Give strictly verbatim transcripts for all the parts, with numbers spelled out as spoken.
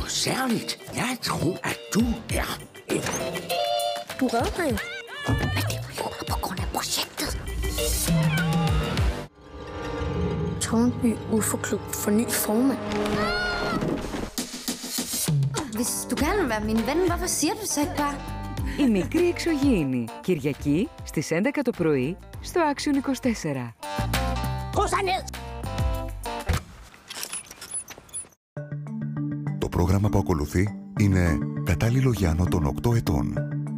særligt. Jeg tror, at du er en... Du redder mig jo. Men det var jo på grund af projektet. Tårnby U F O-klub for ny formand. Hvis du gerne vil være min ven, hvorfor siger du så ikke bare? Η μικρή εξωγήινη. Κυριακή στις έντεκα το πρωί στο Action είκοσι τέσσερα. Κούσα νed! Το πρόγραμμα που ακολουθεί είναι κατάλληλο για άνω των οκτώ ετών.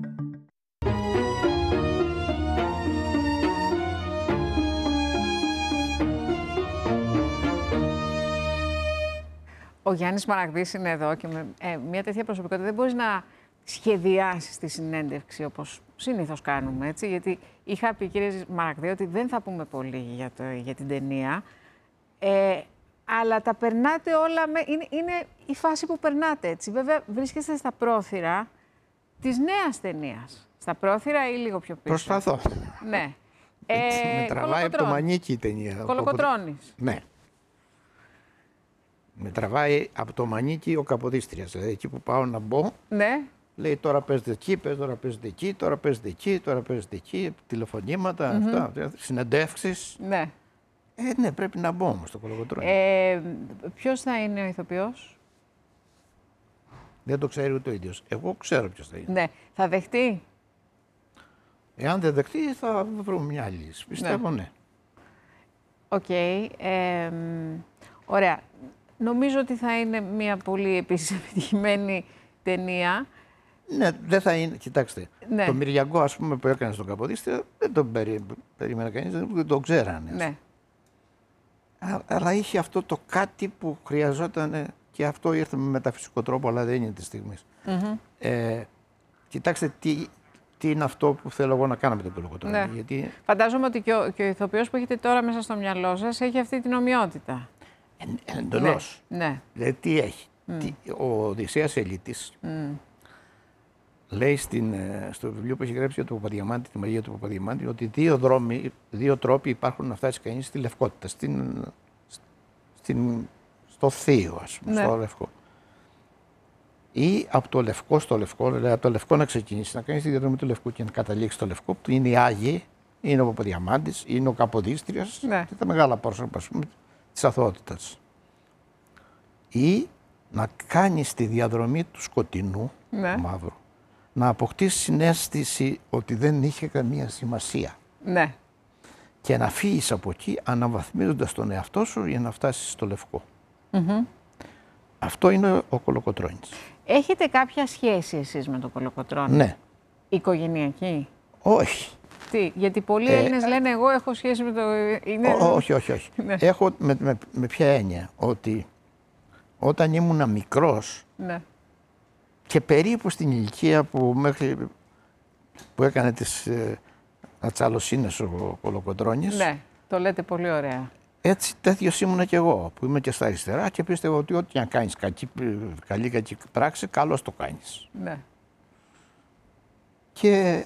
Ο Γιάννης Μαραγδής είναι εδώ και με ε, μια τέτοια προσωπικότητα δεν μπορείς να σχεδιάσεις τη συνέντευξη όπως συνήθως κάνουμε, έτσι, γιατί είχα πει, κύριε Μαραγδή, ότι δεν θα πούμε πολύ για, το, για την ταινία, ε, αλλά τα περνάτε όλα, με, είναι, είναι η φάση που περνάτε, έτσι. Βέβαια, βρίσκεστε στα πρόθυρα της νέας ταινίας. Στα πρόθυρα ή λίγο πιο πίσω? Προσπαθώ. Ναι. Ε, με τραβάει από το μανίκι η ταινία. Κολοκοτρώνης. Ναι. Με τραβάει από το μανίκι ο Καποδίστριας. Δηλαδή εκεί που πάω να μπω, ναι. Λέει τώρα παίζετε εκεί, τώρα παίζετε εκεί, τώρα παίζετε εκεί, τώρα παίζετε εκεί, τηλεφωνήματα, mm-hmm. αυτά, συνεντεύξεις. Ναι. Ε, ναι, πρέπει να μπω όμως στο Κολοκοτρώνη. Ε, ποιος θα είναι ο ηθοποιός? Δεν το ξέρει ούτε ο ίδιος. Εγώ ξέρω ποιος θα είναι. Ναι. Θα δεχτεί? Εάν δεν δεχτεί θα βρούμε μια άλλη λύση. Πιστεύω ναι. Οκ. Okay. Ε, ωραία. Νομίζω ότι θα είναι μια πολύ επίσης επιτυχημένη ταινία. Ναι, δεν θα είναι. Κοιτάξτε, ναι. Το Μυριακό, ας πούμε, που έκανε στον Καποδίστρια, δεν τον περί... περίμενε κανείς, δεν τον ξέρανε. Ναι. Α, αλλά είχε αυτό το κάτι που χρειαζόταν και αυτό ήρθε με μεταφυσικό τρόπο, αλλά δεν είναι τη στιγμή. Mm-hmm. Ε, κοιτάξτε τι, τι είναι αυτό που θέλω εγώ να κάνω με τον Κολοκοτρώνη. Ναι. Γιατί... Φαντάζομαι ότι και ο, και ο ηθοποιός που έχετε τώρα μέσα στο μυαλό σας έχει αυτή την ομοιότητα. Ε, εντελώς. Ναι. Ναι. Δηλαδή τι έχει. Mm. Τι, ο Οδυσσέας Ελίτης mm. λέει στην, στο βιβλίο που έχει γράψει για τον Παπαδιαμάντη, τη μαγεία του Παπαδιαμάντη, ότι δύο, δρόμοι, δύο τρόποι υπάρχουν να φτάσει κανείς στη λευκότητα. Στην, στην, στο θείο, ας πούμε, ναι. Στο λευκό. Ή από το λευκό στο λευκό, δηλαδή από το λευκό να ξεκινήσει, να κάνει τη διαδρομή του λευκού και να καταλήξει στο λευκό, που είναι οι Άγιοι, είναι ο Παπαδιαμάντης, είναι ο Καποδίστριας ναι. Και τα μεγάλα πρόσωπα, ας πούμε, της αθωότητας. Ή να κάνεις τη διαδρομή του σκοτεινού, ναι. Του μαύρου, να αποκτήσεις συναίσθηση ότι δεν είχε καμία σημασία. Ναι. Και να φύγεις από εκεί αναβαθμίζοντας τον εαυτό σου για να φτάσεις στο λευκό. Mm-hmm. Αυτό είναι ο Κολοκοτρώνης. Έχετε κάποια σχέση εσείς με τον Κολοκοτρώνη? Ναι. Οικογενειακή? Όχι. Τι, γιατί πολλοί ε, Έλληνες λένε εγώ έχω σχέση με το... Είναι... Ό, όχι, όχι, όχι. Ναι. Έχω με, με, με ποια έννοια, ότι όταν ήμουν μικρός ναι. Και περίπου στην ηλικία που, μέχρι, που έκανε τις ε, ατσαλοσύνες ο Κολοκοτρώνης. Ναι, το λέτε πολύ ωραία. Έτσι τέτοιος ήμουνα κι εγώ, που είμαι και στα αριστερά και πίστευα ότι ό,τι αν κάνεις κακή, καλή κακή πράξη, καλώς το κάνεις. Ναι. Και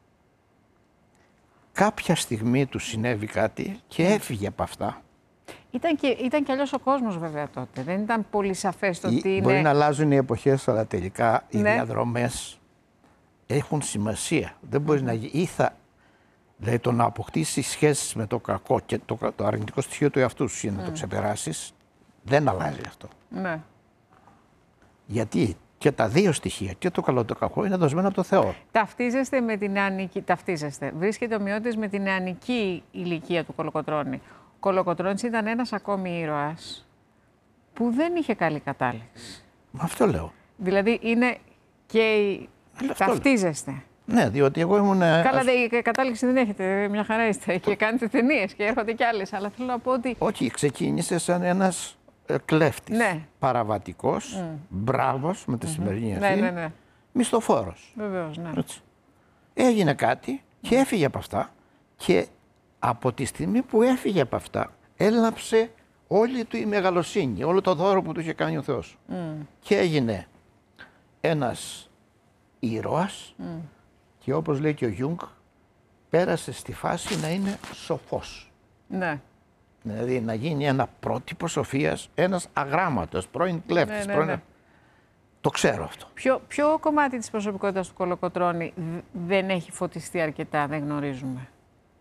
κάποια στιγμή του συνέβη κάτι και έφυγε από αυτά. Ήταν και, ήταν και αλλιώς ο κόσμος βέβαια τότε. Δεν ήταν πολύ σαφές το τι είναι. Μπορεί να αλλάζουν οι εποχές, αλλά τελικά οι ναι. διαδρομές έχουν σημασία. Δεν μπορεί mm-hmm. να γίνει. Ή θα, δηλαδή το να αποκτήσει σχέσεις με το κακό και το, το αρνητικό στοιχείο του εαυτού σου για να mm. το ξεπεράσεις, δεν αλλάζει αυτό. Ναι. Γιατί και τα δύο στοιχεία, και το καλό και το κακό, είναι δοσμένα από το Θεό. Ταυτίζεστε με την νεανική, ταυτίζεστε. Βρίσκεται ομοιότητες με την νεανική ηλικία του Κολοκοτρώνη. Ο Κολοκοτρώνης ήταν ένας ακόμη ήρωας που δεν είχε καλή κατάληξη. Αυτό λέω. Δηλαδή είναι και η... ταυτίζεστε. Ναι, διότι εγώ ήμουν... Καλά, δε, η κατάληξη δεν έχετε, μια χαρά είστε και κάνετε ταινίες και έρχονται κι άλλες, αλλά θέλω να πω ότι... Όχι, ξεκίνησε σαν ένας κλέφτης, ναι. Παραβατικός, mm. μπράβος με τη mm-hmm. σημερινή αυτή, ναι, ναι, ναι. Μισθοφόρος. Βεβαίως, ναι. Έτσι. Έγινε κάτι και έφυγε από αυτά και από τη στιγμή που έφυγε από αυτά έλαψε όλη του η μεγαλοσύνη, όλο το δώρο που του είχε κάνει ο Θεός. Mm. Και έγινε ένας ήρωας mm. και όπως λέει και ο Γιούγκ, πέρασε στη φάση να είναι σοφός. Ναι. Δηλαδή να γίνει ένα πρότυπο σοφίας, ένας αγράμματος, πρώην κλέφτης. Ναι, ναι, πρώην... ναι. Το ξέρω αυτό. Ποιο, ποιο κομμάτι της προσωπικότητας του Κολοκοτρώνη δεν έχει φωτιστεί αρκετά, δεν γνωρίζουμε?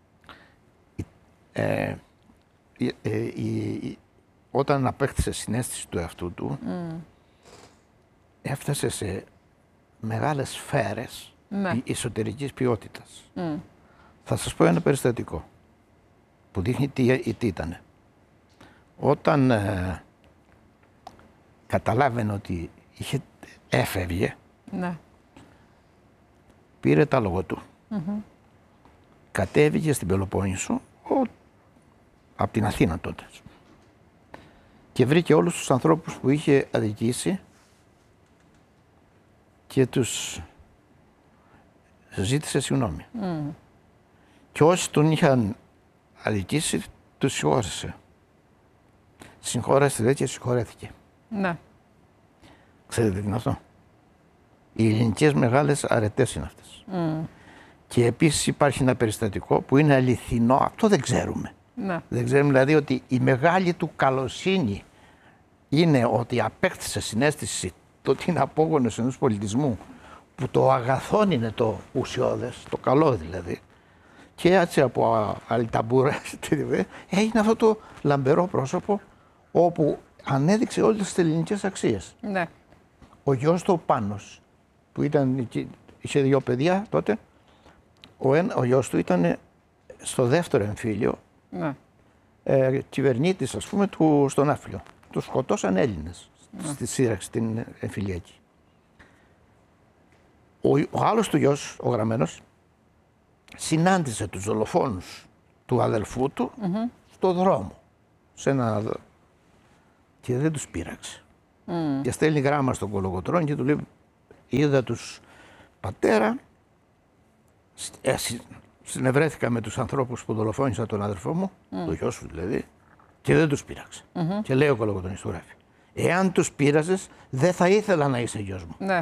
Ε, ε, ε, ε, όταν απέκτησε συναίσθηση του εαυτού του, mm. έφτασε σε μεγάλες σφαίρες ναι. εσωτερικής ποιότητας. Mm. Θα σας πω ένα περιστατικό που δείχνει τι, τι ήταν. Όταν ε, καταλάβαινε ότι είχε, έφευγε, ναι. πήρε τα λόγω του. Mm-hmm. Κατέβηκε στην Πελοπόννησο, ο, από την Αθήνα τότε. Και βρήκε όλους τους ανθρώπους που είχε αδικήσει και τους ζήτησε συγγνώμη. Mm. Και όσοι τον είχαν αδικήσει, τους συγχώρεσε. Συγχώρεσε δε και συγχωρέθηκε. Ναι. Ξέρετε τι είναι αυτό? Οι ελληνικές μεγάλες αρετές είναι αυτές. Mm. Και επίσης υπάρχει ένα περιστατικό που είναι αληθινό, αυτό δεν ξέρουμε. Ναι. Δεν ξέρουμε δηλαδή ότι η μεγάλη του καλοσύνη είναι ότι απέκτησε συναίσθηση το ότι είναι απόγονος ενός πολιτισμού που το αγαθόν είναι το ουσιώδες, το καλό δηλαδή, και έτσι από αλυταμπούρες έγινε αυτό το λαμπερό πρόσωπο όπου ανέδειξε όλες τις ελληνικές αξίες. Ναι. Ο γιος του ο Πάνος, που ήταν, είχε δύο παιδιά τότε, ο, ένα, ο γιος του ήταν στο δεύτερο εμφύλιο, ναι. ε, κυβερνήτης ας πούμε του, στον Άφλιο. Τους σκοτώσαν Έλληνες ναι. στη σύραξη την εμφυλιακή. Ο, ο άλλος του γιος, ο γραμμένος, συνάντησε τους δολοφόνους του αδελφού του mm-hmm. στο δρόμο, σε ένα... και δεν τους πείραξε. Mm. Και στέλνει γράμμα στον Κολοκοτρώνη και του λέει: είδα τους πατέρα, ε, συνευρέθηκα με τους ανθρώπους που δολοφόνησαν τον αδελφό μου, mm. το γιο σου δηλαδή, και δεν τους πείραξε. Mm-hmm. Και λέει ο Κολοκοτρώνης του γράφει: εάν τους πείραζες, δεν θα ήθελα να είσαι γιος μου. Ναι.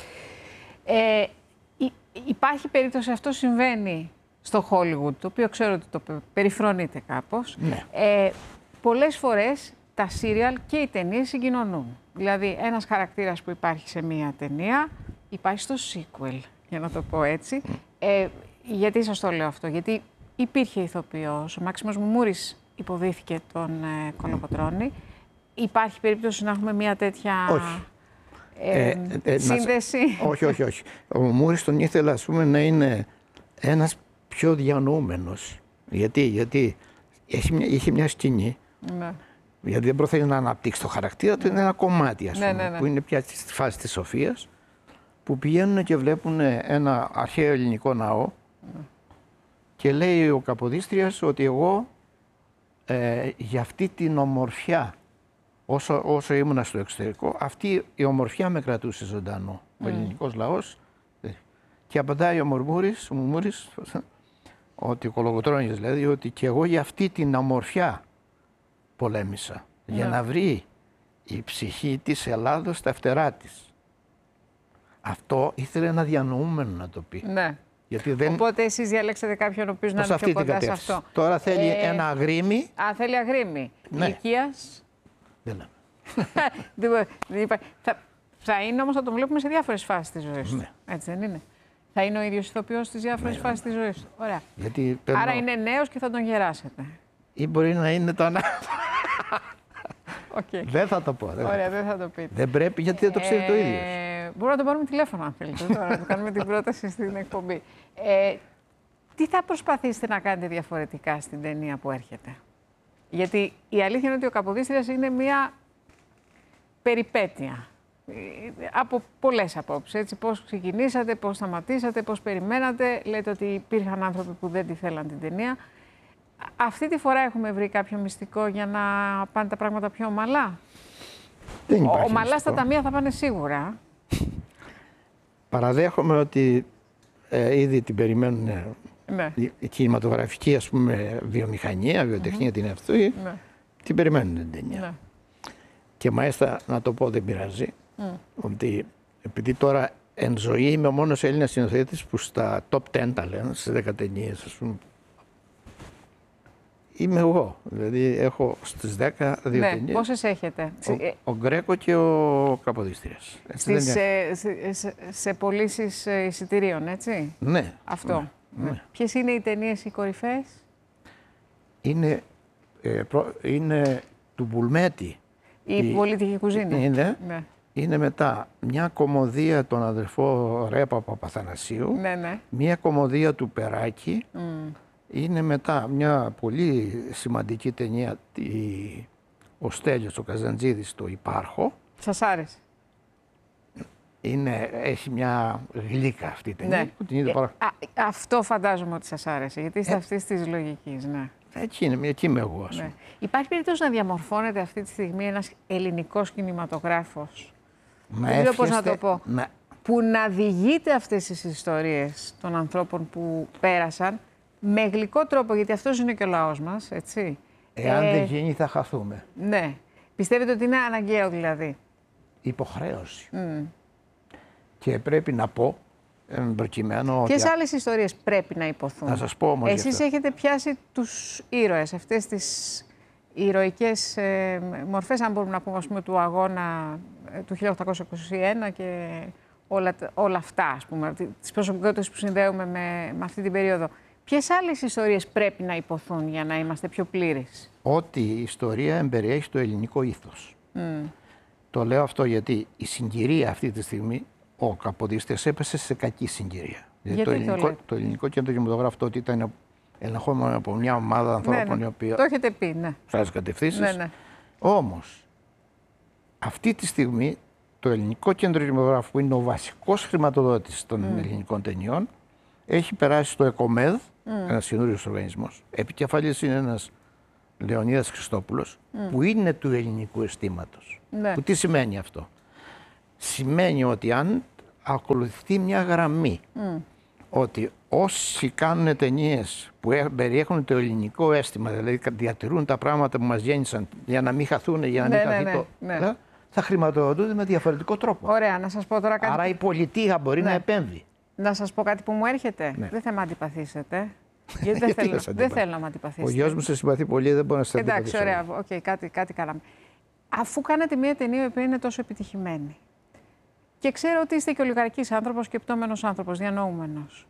Ε, υπάρχει περίπτωση, αυτό συμβαίνει στο Hollywood, το οποίο ξέρω ότι το περιφρονείται κάπως. Ναι. Ε, πολλές φορές τα σύριαλ και οι ταινίες συγκοινωνούν. Δηλαδή, ένας χαρακτήρας που υπάρχει σε μία ταινία υπάρχει στο sequel, για να το πω έτσι. Mm. Ε, γιατί σας το λέω αυτό? Γιατί υπήρχε ηθοποιός, ο Μάξιμος Μουμούρης υποδίθηκε τον ε, Κολοκοτρώνη. Υπάρχει περίπτωση να έχουμε μία τέτοια... Όχι. Ε, ε, ε, σύνδεση. Να... όχι, όχι, όχι. Ο Μούρης τον ήθελε, ας πούμε, να είναι ένας πιο διανοούμενος. Γιατί, γιατί είχε μια, είχε μια σκηνή, ναι. γιατί δεν προθέτει να αναπτύξει το χαρακτήρα του, είναι ένα κομμάτι, ας πούμε, ναι, ναι, ναι. που είναι πια στη φάση της Σοφίας, που πηγαίνουν και βλέπουν ένα αρχαίο ελληνικό ναό ναι. και λέει ο Καποδίστριας ότι εγώ ε, για αυτή την ομορφιά, Όσο, όσο ήμουνα στο εξωτερικό, αυτή η ομορφιά με κρατούσε ζωντανό. Mm. Ο ελληνικός λαός. Και απαντάει ο Μουρμούρης, ο Μουρμούρης, ότι ο Κολοκοτρώνης δηλαδή, ότι και εγώ για αυτή την ομορφιά πολέμησα. Mm. Για να βρει η ψυχή της Ελλάδος τα φτερά της. Αυτό ήθελε ένα διανοούμενο να το πει. Ναι. Γιατί δεν... Οπότε εσείς διαλέξετε κάποιον ο οποίος να είναι πιο κοντά σε αυτό. Τώρα θέλει ε... ένα αγρίμι. Α, θέλει αγρίμι. Ναι. Ηλικίας. Δεν λέμε. θα, θα είναι όμως, θα τον βλέπουμε σε διάφορες φάσεις της ζωής του. Ναι. Έτσι δεν είναι? Θα είναι ο ίδιος ηθοποιός στις διάφορες ναι, φάσεις ναι. της ζωής του. Ωραία. Γιατί παίρνω... Άρα είναι νέος και θα τον γεράσετε. Ή μπορεί να είναι το ανάποδο. Okay. Δεν θα το πω. Δεν Ωραία, δεν θα το πείτε. Δεν πρέπει, γιατί δεν το ξέρει ε, το ίδιο. Μπορούμε να το πάρουμε τηλέφωνο, αν θέλετε, τώρα, να το κάνουμε την πρόταση στην εκπομπή. Ε, τι θα προσπαθήσετε να κάνετε διαφορετικά στην ταινία που έρχεται? Γιατί η αλήθεια είναι ότι ο Καποδίστριας είναι μια περιπέτεια. Από πολλές απόψεις. Έτσι, πώς ξεκινήσατε, πώς σταματήσατε, πώς περιμένατε. Λέτε ότι υπήρχαν άνθρωποι που δεν τη θέλαν την ταινία. Αυτή τη φορά έχουμε βρει κάποιο μυστικό για να πάνε τα πράγματα πιο ομαλά? Δεν υπάρχει ομαλά μυστικό. Στα ταμεία θα πάνε σίγουρα. Παραδέχομαι ότι ε, ήδη την περιμένουν ε, ναι. η κινηματογραφική, ας πούμε, βιομηχανία, βιοτεχνία, mm-hmm. την αυτή, ναι. την περιμένουν την ταινία. Ναι. Και μάλιστα, να το πω, δεν πειράζει, mm. ότι επειδή τώρα εν ζωή είμαι ο μόνος Έλληνας σκηνοθέτης που στα top δέκα τα λένε, στις δέκα ταινίες, ας πούμε, Είμαι εγώ. Δηλαδή έχω στις δέκα δύο Ναι, ταινίες. πόσες έχετε? Ο, ο Γκρέκο και ο Καποδίστριας. Στις, ε, σε, σε, σε πωλήσεις ε, εισιτηρίων, έτσι. Ναι. Αυτό. Ναι, ναι. Ποιες είναι οι ταινίες οι κορυφαίες? Είναι, ε, προ, είναι του Μπουλμέτη. Η, η πολιτική κουζίνα. Είναι, ναι. είναι μετά μια κομμωδία τον αδερφό Ρέπα Παπαθανασίου. Ναι, ναι. Μια κομμωδία του Περάκη. Mm. Είναι μετά μια πολύ σημαντική ταινία, τη, ο Στέλιος ο Καζαντζίδης, το Υπάρχω. Σας άρεσε? Είναι, έχει μια γλύκα αυτή η ταινία. Ναι. Που την είδα παρα... ε, α, αυτό φαντάζομαι ότι σας άρεσε, γιατί είστε ε, αυτής της λογικής, ναι. Έτσι είναι, εκεί είμαι εγώ, ας πούμε. Ναι. Υπάρχει περίπτωση να διαμορφώνεται αυτή τη στιγμή ένας ελληνικός κινηματογράφος, Μα δεν ξέρω πώς να το πω, να... που να διηγείται αυτές τις ιστορίες των ανθρώπων που πέρασαν με γλυκό τρόπο, γιατί αυτός είναι και ο λαός μας, έτσι. Εάν ε, δεν γίνει θα χαθούμε. Ναι. Πιστεύετε ότι είναι αναγκαίο δηλαδή? Υποχρέωση. Mm. Και πρέπει να πω, προκειμένου Ποιες ότι... άλλες ιστορίες πρέπει να υποθούν? Να σας πω όμως γι' Εσείς αυτό. έχετε πιάσει τους ήρωες, αυτές τις ηρωικές ε, μορφές, αν μπορούμε να πούμε, ας πούμε, του αγώνα ε, του χίλια οκτακόσια είκοσι ένα και όλα, όλα αυτά, ας πούμε, τις προσωπικότητες που συνδέουμε με, με αυτή την περίοδο. Ποιες άλλες ιστορίες πρέπει να υποθούν για να είμαστε πιο πλήρεις? Ότι η ιστορία εμπεριέχει το ελληνικό ήθος. Mm. Το λέω αυτό γιατί η συγκυρία αυτή τη στιγμή, ο Καποδίστριας έπεσε σε κακή συγκυρία. Γιατί το, το ελληνικό, λέτε? το ελληνικό κέντρο κινηματογράφου τότε ήταν ελεγχόμενο από μια ομάδα ανθρώπων, Ναι, ναι. οι οποίοι Το έχετε πει, ναι. σας κατευθύνσεις. Ναι, ναι. Όμως, αυτή τη στιγμή το ελληνικό κέντρο κινηματογράφου, που είναι ο βασικός χρηματοδότης των mm. ελληνικών ταινιών, έχει περάσει στο ΕΚΟΜΕΔ, mm. ένας καινούριος οργανισμός. Επικεφαλής είναι ένας Λεωνίδας Χριστόπουλος, mm. που είναι του ελληνικού αισθήματος. Ναι. Που τι σημαίνει αυτό? Σημαίνει ότι αν ακολουθεί μια γραμμή, mm. ότι όσοι κάνουν ταινίες που περιέχουν το ελληνικό αίσθημα, δηλαδή διατηρούν τα πράγματα που μας γέννησαν για να μην χαθούν, για να ναι, μην ναι, χαθεί ναι, το... ναι. θα χρηματοδοτούνται με διαφορετικό τρόπο. Ωραία, να σας πω τώρα κάτι. Άρα η πολιτεία μπορεί ναι. να επέμβει. Να σας πω κάτι που μου έρχεται. Ναι. Δεν θα με αντιπαθήσετε. Γιατί δεν, θέλω, δεν θέλω να με αντιπαθήσετε. Ο γιος μου σε συμπαθεί πολύ, δεν μπορεί να σε αντιπαθήσει. Εντάξει, ωραία, okay, κάτι, κάτι κάναμε. Αφού κάνετε μια ταινία που είναι τόσο επιτυχημένη και ξέρω ότι είστε και ολιγαρκής άνθρωπος και πτώμενος άνθρωπος, διανοούμενος,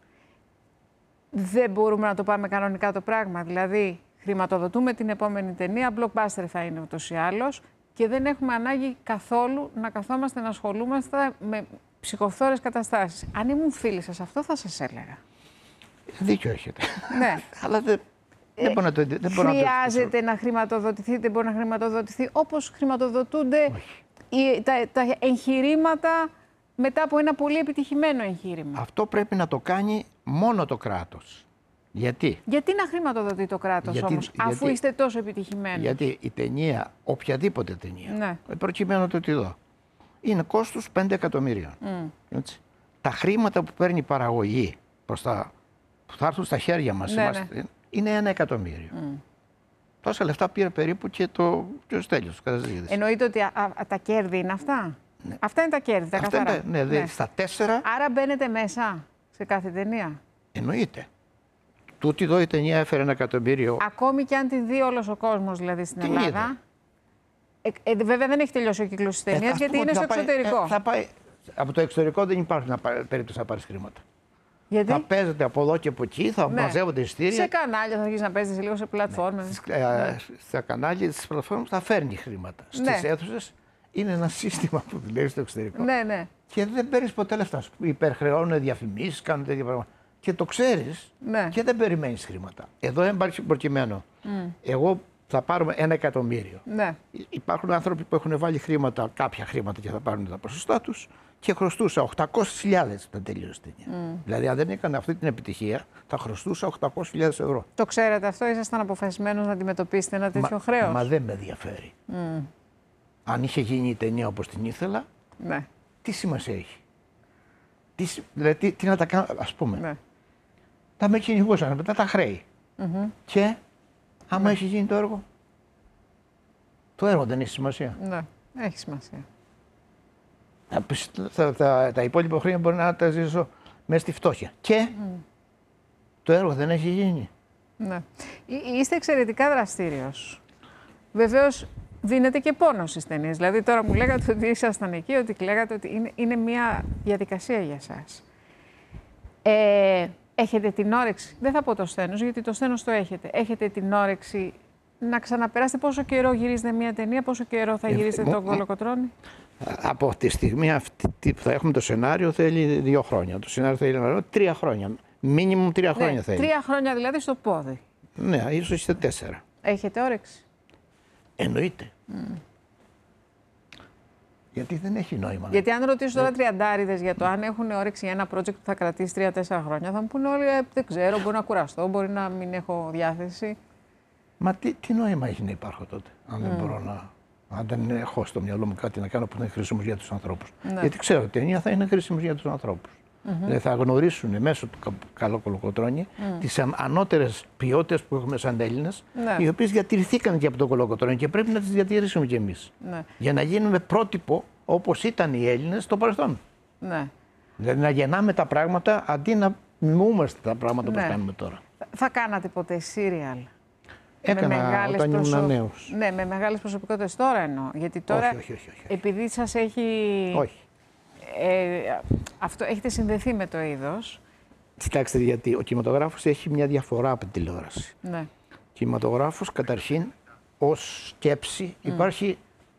δεν μπορούμε να το πάμε κανονικά το πράγμα? Δηλαδή, χρηματοδοτούμε την επόμενη ταινία, blockbuster θα είναι ούτως ή άλλως, και δεν έχουμε ανάγκη καθόλου να καθόμαστε να ασχολούμαστε με ψυχοφθόρες καταστάσεις. Αν ήμουν φίλη σας, αυτό θα σας έλεγα. Δίκιο έχετε. Ναι. Αλλά δεν, δεν μπορώ να το δεν μπορώ Χρειάζεται να, να χρηματοδοτηθεί, δεν μπορεί να χρηματοδοτηθεί όπως χρηματοδοτούνται οι, τα, τα εγχειρήματα μετά από ένα πολύ επιτυχημένο εγχείρημα. Αυτό πρέπει να το κάνει μόνο το κράτος. Γιατί? Γιατί να χρηματοδοτεί το κράτος γιατί, όμως, γιατί, αφού είστε τόσο επιτυχημένοι? Γιατί η ταινία, οποιαδήποτε ταινία, ναι. προκειμένου το τι δω, είναι κόστος πέντε εκατομμυρίων. Mm. Έτσι. Τα χρήματα που παίρνει η παραγωγή προς τα, που θα έρθουν στα χέρια μας, ναι, είμαστε, ναι. είναι ένα εκατομμύριο. Mm. Τόσα λεφτά πήρε περίπου και το, και ο Στέλιος, ο Καζαντζίδης. Εννοείται ότι α, α, τα κέρδη είναι αυτά. Ναι. Αυτά είναι τα κέρδη, τα αυτά καθαρά. Είναι, ναι, ναι. Στα τέσσερα... Άρα μπαίνετε μέσα σε κάθε ταινία. Εννοείται. Τούτη εδώ η ταινία έφερε ένα εκατομμύριο. Ακόμη και αν τη δει όλος ο κόσμος δηλαδή στην την Ελλάδα. Ε, ε, βέβαια δεν έχει τελειώσει ο κύκλος της ταινίας, ε, γιατί είναι στο πάει, εξωτερικό. Ε, θα πάει, από το εξωτερικό δεν υπάρχει να πάρει, περίπτωση να πάρει χρήματα. Γιατί? Θα παίζετε από εδώ και από εκεί, θα ναι. μαζεύονται ειστήρια. Σε κανάλια θα αρχίσει να παίζετε λίγο σε πλατφόρμες. Ναι. Ναι. Στα κανάλια της πλατφόρμας θα φέρνει χρήματα. Ναι. Στις αίθουσες είναι ένα σύστημα που δουλεύει στο εξωτερικό. Ναι, ναι. Και δεν παίρνει ποτέ λεφτά. Υπερχρεώνουν διαφημίσεις, κάνουν τέτοια πράγματα. Και το ξέρεις ναι. και δεν περιμένεις χρήματα. Εδώ δεν υπάρχει προκειμένο. Mm. Εγώ θα πάρουμε ένα εκατομμύριο. Ναι. Υπάρχουν άνθρωποι που έχουν βάλει χρήματα, κάποια χρήματα και θα πάρουν τα ποσοστά τους και χρωστούσα οκτακόσιες χιλιάδες να τελείωσε την ταινία. Mm. Δηλαδή, αν δεν έκανε αυτή την επιτυχία, θα χρωστούσα οκτακόσιες χιλιάδες ευρώ. Το ξέρετε αυτό, ήσασταν αποφασισμένος να αντιμετωπίσετε ένα τέτοιο μα, χρέος? Μα δεν με ενδιαφέρει. Mm. Αν είχε γίνει η ταινία όπως την ήθελα, ναι. τι σημασία έχει? Τι, δηλαδή, τι, τι να τα κάνω, ας πούμε. Ναι. Τα με κυνηγούσαν μετά τα χρέη. Mm-hmm. Και άμα ναι. έχει γίνει το έργο, το έργο δεν έχει σημασία. Ναι, έχει σημασία. Τα, τα, τα, τα υπόλοιπα χρόνια μπορεί να τα ζήσω μέσα στη φτώχεια. Και mm. το έργο δεν έχει γίνει. Ναι. Εί- Είστε εξαιρετικά δραστήριος. Βεβαίως δίνετε και πόνο στις ταινίες. Δηλαδή τώρα μου λέγατε ότι ήσασταν εκεί, ότι λέγατε ότι είναι, είναι μια διαδικασία για σας. Ε, έχετε την όρεξη, δεν θα πω το σθένος, γιατί το σθένος το έχετε. Έχετε την όρεξη να ξαναπεράσετε πόσο καιρό γυρίζετε μια ταινία, πόσο καιρό θα γυρίσετε ε, τον Κολοκοτρώνη. Από τη στιγμή αυτή που θα έχουμε το σενάριο θέλει δύο χρόνια. Το σενάριο θέλει τρία χρόνια. Μίνιμουμ τρία χρόνια Ναι, θέλει. τρία χρόνια δηλαδή στο πόδι. Ναι, ίσως είστε τέσσερα. Έχετε όρεξη. Εννοείται. Mm. Γιατί δεν έχει νόημα. Γιατί αν ρωτήσω τώρα τριαντάριδες για το αν έχουν όρεξη για ένα project που θα κρατήσει τρία τέσσερα χρόνια, θα μου πούνε όλοι ε, δεν ξέρω, μπορεί να κουραστώ, μπορεί να μην έχω διάθεση. Μα τι, τι νόημα έχει να υπάρχω τότε, αν δεν μπορώ να. Αν δεν έχω στο μυαλό μου κάτι να κάνω που θα είναι χρήσιμο για του ανθρώπου. Ναι. Γιατί ξέρω ότι η ταινία θα είναι χρήσιμο για του ανθρώπου. Mm-hmm. Δηλαδή θα γνωρίσουν μέσω του Καλό Κολοκοτρώνη mm. τις ανώτερες ποιότητες που έχουμε σαν Έλληνες, Ναι. οι οποίες διατηρηθήκαν και από τον Κολοκοτρώνη και πρέπει να τις διατηρήσουμε κι εμείς. Ναι. Για να γίνουμε πρότυπο όπως ήταν οι Έλληνες στο παρελθόν. Ναι. Δηλαδή να γεννάμε τα πράγματα αντί να μιμούμαστε τα πράγματα που Ναι. κάνουμε τώρα. Θα, θα κάνατε ποτέ σύριαλ? Έκανα όταν ήμουν νέος. Ναι, με μεγάλες προσωπικότητες τώρα εννοώ. Γιατί τώρα, Όχι, όχι, όχι, όχι. επειδή σας έχει... Όχι. Ε, αυτό, έχετε συνδεθεί με το είδος. Κοιτάξτε, γιατί ο κινηματογράφος έχει μια διαφορά από την τηλεόραση. Ναι. Ο κινηματογράφος, καταρχήν, ως σκέψη υπάρχει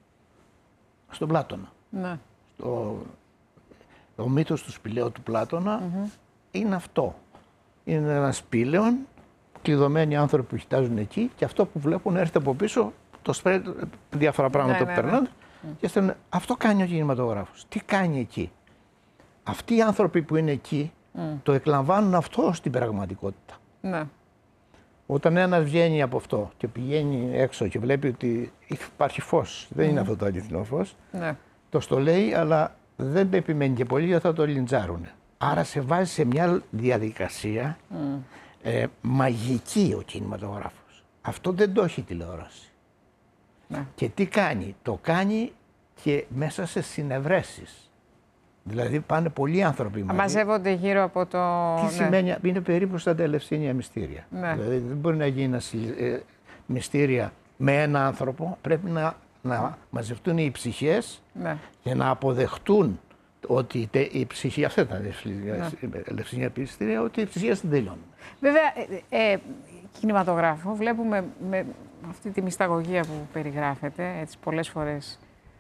στον Πλάτωνα. Ναι. Το, ο μύθος του σπηλαίου του Πλάτωνα mm-hmm. είναι αυτό. Είναι ένα σπήλαιο, κλειδωμένοι άνθρωποι που κοιτάζουν εκεί και αυτό που βλέπουν έρχεται από πίσω, το σπρέ, διάφορα πράγματα Ναι, που ναι, περνάνε. ναι. Και στέλνουν. Αυτό κάνει ο κινηματογράφος. Τι κάνει εκεί? Αυτοί οι άνθρωποι που είναι εκεί mm. το εκλαμβάνουν αυτό στην πραγματικότητα. Ναι. Όταν ένας βγαίνει από αυτό και πηγαίνει έξω και βλέπει ότι υπάρχει φως, δεν mm. είναι αυτό το αληθινό φως, Ναι. το στο λέει, αλλά δεν επιμένει και πολύ γιατί θα το λιντζάρουν. Άρα σε βάζει σε μια διαδικασία mm. ε, μαγική ο κινηματογράφος. Αυτό δεν το έχει η τηλεόραση. Ναι. Και τι κάνει? Το κάνει και μέσα σε συνευρέσεις. Δηλαδή πάνε πολλοί άνθρωποι μαζί. Μαζεύονται γύρω από το... Τι ναι. σημαίνει? Είναι περίπου στα Ελευσίνια μυστήρια. Ναι. Δηλαδή δεν μπορεί να γίνει ε, μυστήρια με ένα άνθρωπο. Πρέπει να, να μαζευτούν οι ψυχές Ναι. και να αποδεχτούν ότι η ψυχή, αυτά ήταν Ναι. Ελευσίνια μυστήρια, ότι οι ψυχές δεν τελειώνουν. Βέβαια, ε, ε, κινηματογράφο βλέπουμε με αυτή τη μυσταγωγία που περιγράφεται έτσι πολλές φορές.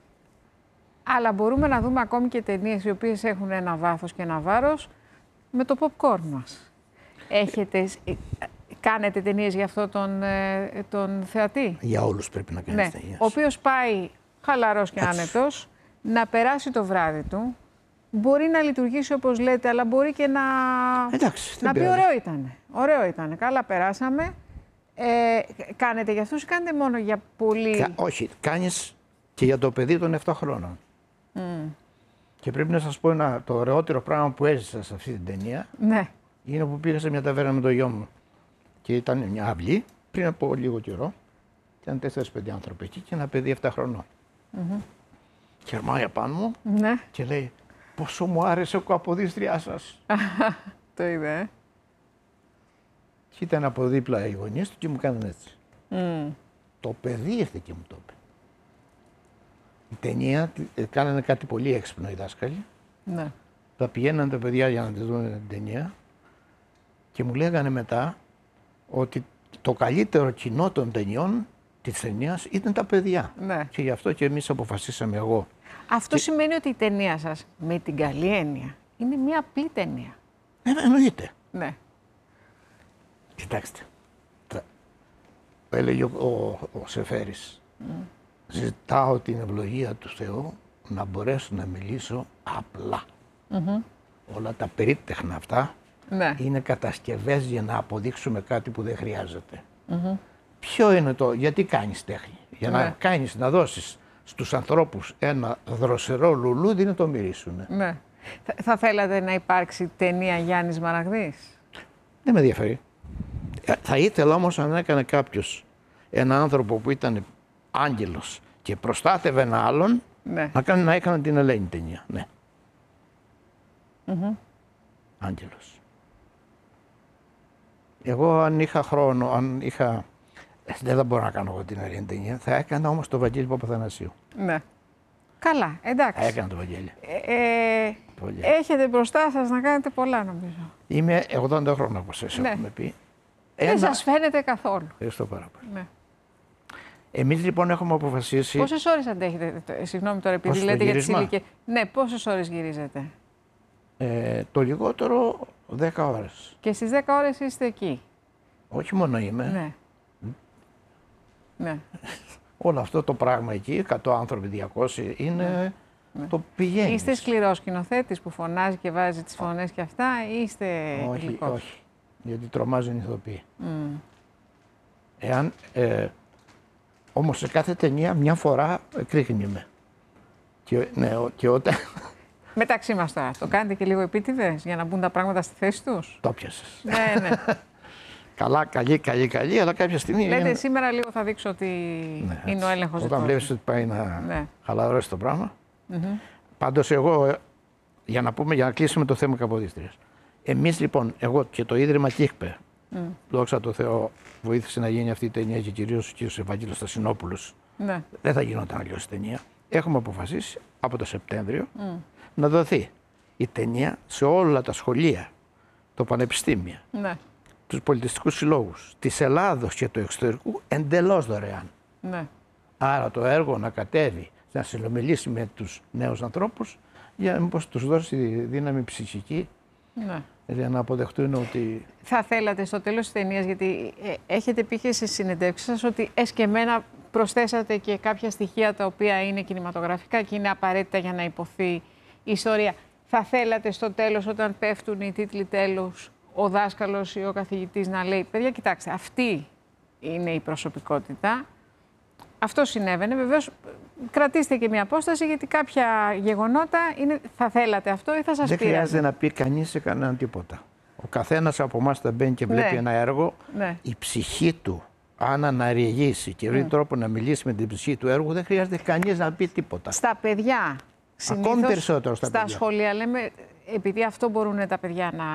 Αλλά μπορούμε να δούμε ακόμη και ταινίες οι οποίες έχουν ένα βάθος και ένα βάρος με το popcorn μας. Έχετε, ε, κάνετε ταινίες για αυτό τον, ε, τον θεατή. Για όλους πρέπει να κάνεις Ναι, ταινίες. ο οποίος πάει χαλαρός και Έτσι. άνετος, να περάσει το βράδυ του, μπορεί να λειτουργήσει όπως λέτε, αλλά μπορεί και να, Εντάξει, δεν να πει πειράζει. ωραίο ήτανε. Ωραίο ήτανε, καλά περάσαμε. Ε, κάνετε για αυτούς ή κάνετε μόνο για πολύ... Κα, όχι, κάνεις και για το παιδί των επτά χρόνων. Mm. Και πρέπει να σας πω ένα, το ωραιότερο πράγμα που έζησα σε αυτή την ταινία Ναι, είναι που πήγα σε μια ταβέρνα με το γιο μου. Και ήταν μια αυλή πριν από λίγο καιρό. Ήταν τέσσερις πέντε άνθρωποι εκεί και ένα παιδί επτά χρονών. Mm-hmm. Και ερμάει απάνω μου ναι, και λέει πόσο μου άρεσε ο καποδίστριά σας. το είδε. Ε. Και ήταν από δίπλα οι γονείς του και μου κάνανε έτσι. Mm. Το παιδί ήρθε και μου το είπε. Η ταινία, ε, κάνανε κάτι πολύ έξυπνο οι δάσκαλοι. Ναι. Θα πηγαίνανε τα παιδιά για να τη δουν την ταινία και μου λέγανε μετά ότι το καλύτερο κοινό των ταινιών της ταινίας ήταν τα παιδιά. Ναι. Και γι' αυτό και εμείς αποφασίσαμε εγώ. Αυτό Και- σημαίνει ότι η ταινία σας, με την καλή έννοια, είναι μια απλή ταινία. Ε, εννοείται. Ναι. Κοιτάξτε. Τα... Έλεγε ο, ο, ο Σεφέρης. Mm. Ζητάω την ευλογία του Θεού να μπορέσω να μιλήσω απλά. Mm-hmm. Όλα τα περίτεχνα αυτά Ναι. είναι κατασκευές για να αποδείξουμε κάτι που δεν χρειάζεται. Mm-hmm. Ποιο είναι το, γιατί κάνεις τέχνη? Για να Ναι. κάνεις, να δώσεις στους ανθρώπους ένα δροσερό λουλούδι να το μυρίσουν. Ναι. Θα, θα θέλατε να υπάρξει ταινία Γιάννης Μαραγδής? Δεν με ενδιαφέρει. Ε, Θα ήθελα όμως αν έκανε κάποιος ένα άνθρωπο που ήταν άγγελος και προστάτευε ένα άλλον, Ναι. να, κάνει, να έκανε την Ελένη ταινία. Ναι. Mm-hmm. Άγγελος. Εγώ αν είχα χρόνο, αν είχα... Δεν θα μπορώ να κάνω εγώ την Αρία ταινία, θα έκανα όμως το Βαγγέλη Παπαθανασίου. Ναι. Καλά, εντάξει. Θα έκανα το Βαγγέλη. Ε, ε, έχετε μπροστά σας να κάνετε πολλά, νομίζω. Είμαι ογδόντα χρόνια, όπως σας Ναι. έχουμε πει. Δεν Ένα... σας φαίνεται καθόλου. Ευχαριστώ πάρα πολύ. Ναι. Εμείς λοιπόν έχουμε αποφασίσει... Πόσες ώρες αντέχετε, το- συγγνώμη τώρα, επειδή Ως το λέτε για τις γύρισμα? ηλικίες. Ναι, πόσες ώρες γυρίζετε. Ε, το λιγότερο δέκα ώρες. Και στις δέκα ώρες είστε εκεί. Όχι μόνο είμαι. Ναι. Ναι. Όλο αυτό το πράγμα εκεί, εκατό άνθρωποι, διακόσιοι, είναι το πηγαίνει. Είστε σκληρός σκηνοθέτης που φωνάζει και βάζει τις φωνές και αυτά, ή είστε Όχι, γλυκός? όχι. Γιατί τρομάζουν οι ηθοποιοί. Mm. Εάν, ε, όμως σε κάθε ταινία μια φορά εκρήγνουμε. Και, ναι, ο- και όταν Μεταξύ μας τώρα, το κάνετε και λίγο επίτηδες για να μπουν τα πράγματα στη θέση τους. το πιάσες. Ναι, ναι. Καλά, καλή, καλή, καλή, αλλά κάποια στιγμή... Λέτε είναι- σήμερα λίγο θα δείξω ότι Ναι, είναι ο έλεγχος Όταν δικός βλέπεις μου. ότι πάει να Ναι. χαλαρώσει το πράγμα. Πάντως εγώ, ε, για να πούμε, για να κλείσουμε το θέμα Καποδίστριας. Εμείς λοιπόν, εγώ και το Ίδρυμα Κίχπε, Mm. δόξα τω Θεώ, βοήθησε να γίνει αυτή η ταινία και κυρίως ο κ. Ευάγγελος Στασινόπουλος. Ναι. Δεν θα γινόταν αλλιώς η ταινία. Έχουμε αποφασίσει από το Σεπτέμβριο Mm. να δοθεί η ταινία σε όλα τα σχολεία, το πανεπιστήμια, Ναι. τους πολιτιστικούς συλλόγους της Ελλάδος και του εξωτερικού εντελώς δωρεάν. Ναι. Άρα το έργο να κατέβει, να συνομιλήσει με τους νέους ανθρώπους για μήπως τους δώσει δύναμη ψυχική Ναι. για να αποδεχτούν ότι... Θα θέλατε στο τέλος της ταινίας, γιατί ε, έχετε πει και σε συνεντεύξεις σας ότι εσκεμμένα προσθέσατε και κάποια στοιχεία τα οποία είναι κινηματογραφικά και είναι απαραίτητα για να υποθεί η ιστορία. Θα θέλατε στο τέλος, όταν πέφτουν οι τίτλοι τέλους, ο δάσκαλος ή ο καθηγητής να λέει «Παιδιά, κοιτάξτε, αυτή είναι η προσωπικότητα». Αυτό συνέβαινε. Βεβαίως, κρατήστε και μια απόσταση, γιατί κάποια γεγονότα είναι, θα θέλατε αυτό ή θα σας Δεν πείραζε. χρειάζεται να πει κανείς σε κανέναν τίποτα. Ο καθένας από εμάς θα μπαίνει και βλέπει Ναι. ένα έργο, Ναι. η ψυχή του, αν αναρριγήσει και βρει τρόπο να μιλήσει με την ψυχή του έργου, δεν χρειάζεται κανείς να πει τίποτα. Στα παιδιά, συνήθως, περισσότερο στα παιδιά. σχολεία, λέμε, επειδή αυτό μπορούν τα παιδιά να,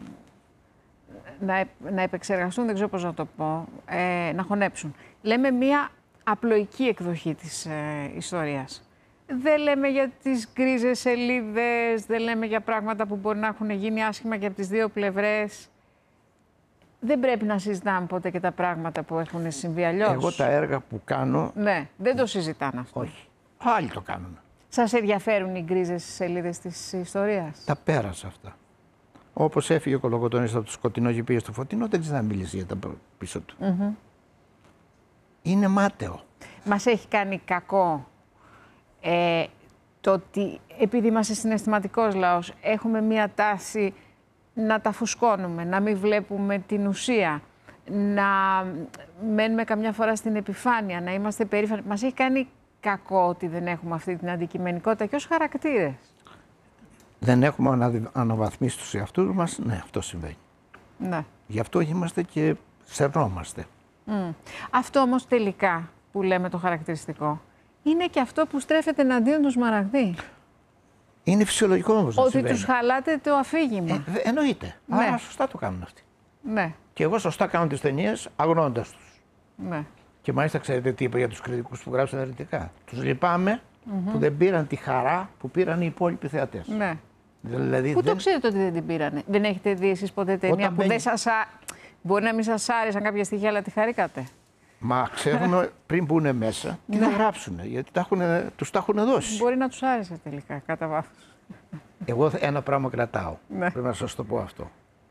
να, επ- να επεξεργαστούν, δεν ξέρω πώς να το πω, ε, να χωνέψουν. Λέμε μία απλοϊκή εκδοχή της ε, ιστορίας. Δεν λέμε για τις γκρίζες σελίδες, δεν λέμε για πράγματα που μπορεί να έχουν γίνει άσχημα και από τις δύο πλευρές. Δεν πρέπει να συζητάμε ποτέ και τα πράγματα που έχουν συμβεί αλλιώς. Εγώ τα έργα που κάνω, Ναι, δεν το συζητάνε αυτό. όχι. Άλλοι το κάνουν. Σας ενδιαφέρουν οι γκρίζες σελίδες της ιστορίας? Τα πέρασα αυτά. Όπως έφυγε ο Κολοκοτώνης από το σκοτεινό και πήγε στο φωτεινό, δεν ξαναμίλησε για τα πίσω του. Mm-hmm. Είναι μάταιο. Μας έχει κάνει κακό ε, το ότι επειδή είμαστε συναισθηματικός λαός, έχουμε μία τάση να τα φουσκώνουμε, να μην βλέπουμε την ουσία, να μένουμε καμιά φορά στην επιφάνεια, να είμαστε περήφανοι. Μας έχει κάνει κακό ότι δεν έχουμε αυτή την αντικειμενικότητα και ως χαρακτήρες. Δεν έχουμε ανα- αναβαθμίσει τους εαυτούς μας, ναι, αυτό συμβαίνει. Ναι. Γι' αυτό είμαστε και σερνόμαστε. Μμ. Αυτό όμως τελικά που λέμε το χαρακτηριστικό, είναι και αυτό που στρέφεται εναντίον του Σμαραγδί. Είναι φυσιολογικό όμως να Ότι συμβαίνει. τους χαλάτε το αφήγημα. Ε, δε- εννοείται. Ναι. Άρα σωστά το κάνουν αυτοί. Ναι, Και εγώ σωστά κάνω τις ταινίες αγνώντας τους. ναι. Και μάλιστα ξέρετε τι είπα για τους κριτικούς που γράψαν αρνητικά. Τους λυπάμαι που δεν πήραν τη χαρά που πήραν οι υπόλοιποι θεατές. ναι. Δηλαδή Πού δεν... το ξέρετε ότι δεν την πήρανε? Δεν έχετε δει εσείς ποτέ ταινία Όταν που μπαίνει- δεν σας... α- Μπορεί να μην σας άρεσαν κάποια στοιχεία, αλλά τη χαρήκατε? Μα ξέρουμε πριν μπουν μέσα τι θα γράψουν, γιατί τα έχουνε- τους τα έχουν δώσει. Μπορεί να τους άρεσε τελικά, κατά βάθος. Εγώ ένα πράγμα κρατάω. Ναι. Πρέπει να σας το πω αυτό.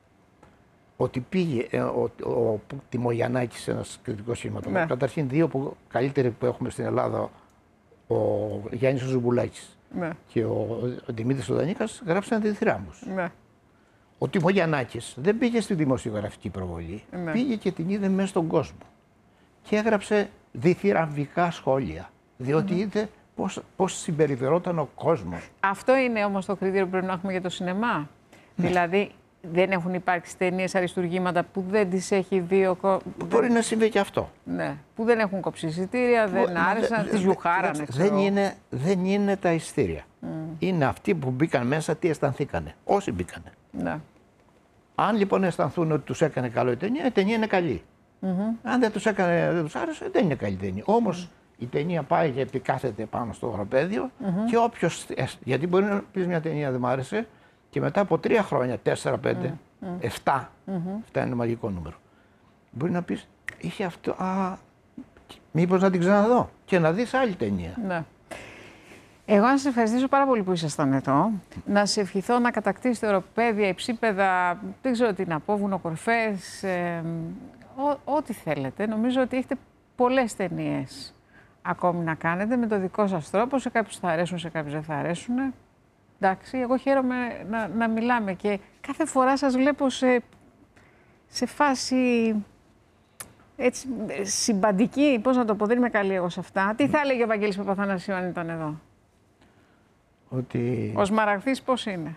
Ότι πήγε ε, ο, ο, ο Τιμογιαννάκης, ένας κριτικός κινηματογράφος. Ναι. Καταρχήν δύο που, καλύτεροι που έχουμε στην Ελλάδα, ο Γιάννης ο Ζουμπουλάκης Ναι, και ο, ο Δημήτρης ο Δανίκας, γράψαν αντιθυράμβους. ναι. Ο Τιμογιαννάκης δεν πήγε στη δημοσιογραφική προβολή, Ναι. πήγε και την είδε μέσα στον κόσμο. Και έγραψε διθυραμβικά σχόλια, διότι είδε πώς, πώς συμπεριφερόταν ο κόσμος. Αυτό είναι όμως το κριτήριο που πρέπει να έχουμε για το σινεμά. Δηλαδή, δεν έχουν υπάρξει ταινίες αριστουργήματα που δεν τις έχει δει ο κο... Μπορεί να συμβεί και αυτό. Ναι, που δεν έχουν κόψει εισιτήρια, δεν Μα, άρεσαν, δε- τις δε- γιουχάρανε. κοιτάξτε, ξέρω. Δεν είναι, δεν είναι τα ειστήρια. Είναι αυτοί που μπήκαν μέσα, τι αισθανθήκανε. Όσοι μπήκανε. Ναι. Αν λοιπόν αισθανθούν ότι τους έκανε καλό η ταινία, η ταινία είναι καλή. Mm-hmm. Αν δεν τους έκανε, δεν τους άρεσε, δεν είναι καλή ταινία. Όμως mm-hmm. η ταινία πάει γιατί κάθεται πάνω στο γραπέδιο mm-hmm. και όποιος. Γιατί μπορεί να πεις μια ταινία δεν μ' άρεσε και μετά από τρία χρόνια, τέσσερα, πέντε, mm-hmm. εφτά, mm-hmm. εφτά είναι μαγικό νούμερο. Μπορεί να πεις, είχε αυτό. Α, μήπως να την ξαναδώ και να δεις άλλη ταινία. Ναι. Εγώ να σας ευχαριστήσω πάρα πολύ που ήσασταν εδώ. Να σε ευχηθώ να κατακτήσετε οροπέδια, υψίπεδα, δεν ξέρω τι να πω, βουνοκορφές, ε, ό,τι θέλετε. Νομίζω ότι έχετε πολλές ταινίες ακόμη να κάνετε με το δικό σας τρόπο. Σε κάποιους θα αρέσουν, σε κάποιους δεν θα αρέσουν. Εντάξει, εγώ χαίρομαι να, να μιλάμε και κάθε φορά σας βλέπω σε, σε φάση έτσι, συμπαντική, πώς να το πω, δεν είμαι καλή εγώ σε αυτά. Τι θα έλεγε ο Βαγγέλης Παπαθανασίου αν ήταν εδώ? Ότι... Ο Σμαραγδής πώς είναι?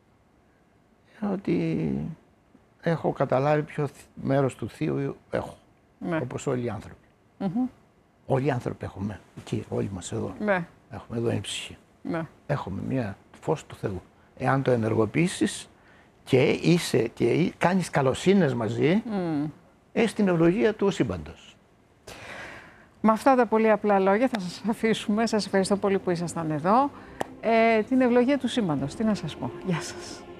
Ότι έχω καταλάβει ποιο μέρος του θείου έχω, ναι. όπως όλοι οι άνθρωποι. Mm-hmm. Όλοι οι άνθρωποι έχουμε, εκεί, όλοι μας εδώ. Ναι. Έχουμε, εδώ είναι η ψυχή. Ναι. Έχουμε μια φως του Θεού. Εάν το ενεργοποιήσεις και είσαι και κάνεις καλοσύνες μαζί, mm. έχεις την ευλογία του σύμπαντος. Με αυτά τα πολύ απλά λόγια θα σας αφήσουμε. Σας ευχαριστώ πολύ που ήσασταν εδώ. Ε, την ευλογία του σύμπαντος. Τι να σας πω. Γεια σας.